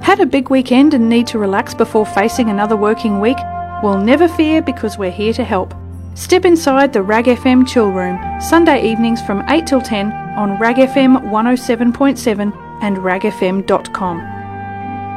Had a big weekend and need to relax before facing another working week? Well, never fear, because we're here to help. Step inside the RAG FM Chill Room, Sunday evenings from 8 till 10 on RAG FM 107.7 and ragfm.com.